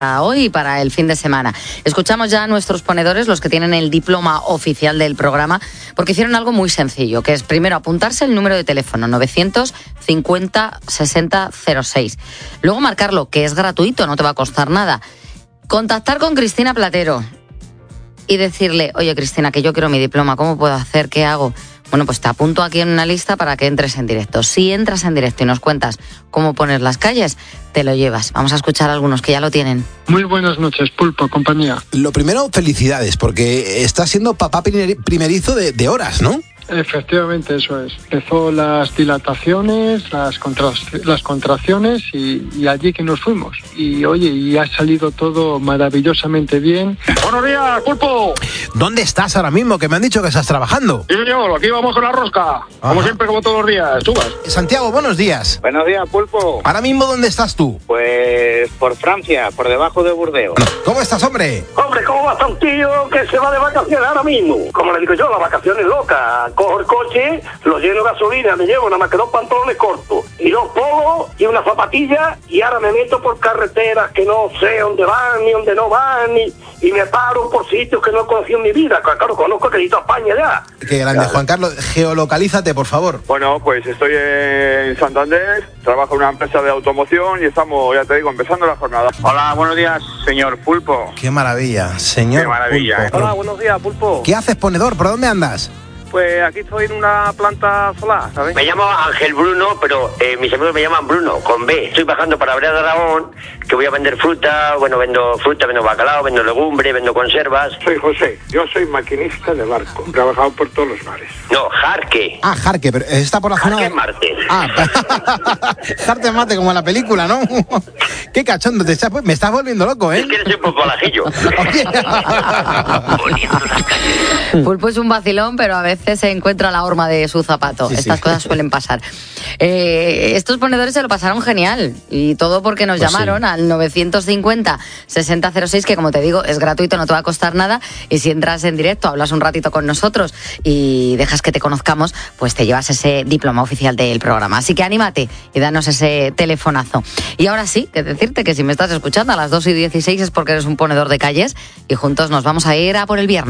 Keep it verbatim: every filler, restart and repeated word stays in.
hoy y para el fin de semana. Escuchamos ya a nuestros ponedores, los que tienen el diploma oficial del programa, porque hicieron algo muy sencillo, que es primero apuntarse el número de teléfono novecientos cincuenta sesenta cero seis. Luego marcarlo, que es gratuito, no te va a costar nada. Contactar con Cristina Platero y decirle, oye Cristina, que yo quiero mi diploma, ¿cómo puedo hacer? ¿Qué hago? Bueno, pues te apunto aquí en una lista para que entres en directo. Si entras en directo y nos cuentas cómo poner las calles, te lo llevas. Vamos a escuchar a algunos que ya lo tienen. Muy buenas noches, Pulpo, compañía. Lo primero, felicidades, porque estás siendo papá primerizo de, de horas, ¿no? Efectivamente, eso es. Empezó las dilataciones, las, contra, las contracciones y, y allí que nos fuimos. Y oye, y ha salido todo maravillosamente bien. ¡Buenos días, Pulpo! ¿Dónde estás ahora mismo? Que me han dicho que estás trabajando. Sí, señor, aquí vamos con la rosca. Ajá. Como siempre, como todos los días. Subas. Santiago, buenos días. Buenos días, Pulpo. Ahora mismo, ¿dónde estás tú? Pues por Francia, por debajo de Burdeos. ¿Cómo estás, hombre? Hombre, ¿cómo va un tío que se va de vacaciones ahora mismo? Como le digo yo, las vacaciones locas. Cojo el coche, lo lleno de gasolina, me llevo nada más que dos pantalones cortos y dos polos y una zapatilla, y ahora me meto por carreteras que no sé dónde van ni dónde no van, ni, y me paro por sitios que no he conocido en mi vida. Claro, conozco que he ido a España ya. Qué grande, Juan Carlos. Geolocalízate, por favor. Bueno, pues estoy en Santander, trabajo en una empresa de automoción y estamos, ya te digo, empezando la jornada. Hola, buenos días, señor Pulpo. Qué maravilla, señor. Qué maravilla. Pulpo. Hola, buenos días, Pulpo. ¿Qué haces, ponedor? ¿Por dónde andas? Pues aquí estoy en una planta solar, ¿sabes? Me llamo Ángel Bruno, pero eh, mis amigos me llaman Bruno, con B. Estoy bajando para Brea de Aragón, que voy a vender fruta, bueno, vendo fruta, vendo bacalao, vendo legumbre, vendo conservas. Soy José, yo soy maquinista de barco, he trabajado por todos los mares. No, Jarque. Ah, Jarque, pero está por la zona... Jarque Marte. Ah, Jarte Mate, como en la película, ¿no? Qué cachondo, te estás, me estás volviendo loco, ¿eh? Es que eres un poco alajillo. Pulpo es un vacilón, pero a veces se encuentra la horma de su zapato. Sí, Estas sí. cosas suelen pasar. Eh, estos ponedores se lo pasaron genial, y todo porque nos Pues llamaron sí. al novecientos cincuenta sesenta cero seis, que como te digo es gratuito, no te va a costar nada, y si entras en directo, hablas un ratito con nosotros y dejas que te conozcamos, pues te llevas ese diploma oficial del programa. Así que anímate y danos ese telefonazo. Y ahora sí, que decirte que si me estás escuchando a las dos y dieciséis es porque eres un ponedor de calles, y juntos nos vamos a ir a por el viernes.